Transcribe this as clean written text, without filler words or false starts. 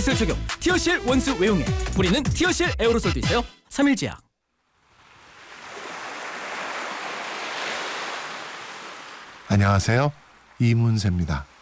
기술 적용 티어실 원수 외용액. 뿌리는 티어실 에어로솔도 있어요. 3일제약. 안녕하세요. 이문세입니다.